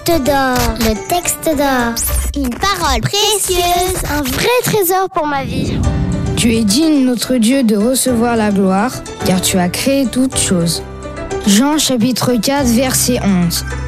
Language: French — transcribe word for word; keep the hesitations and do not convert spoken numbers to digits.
Texte d'or, le texte d'or. Une parole précieuse, un vrai trésor pour ma vie. Tu es digne, notre Dieu, de recevoir la gloire, car tu as créé toutes choses. Jean chapitre quatre, verset onze.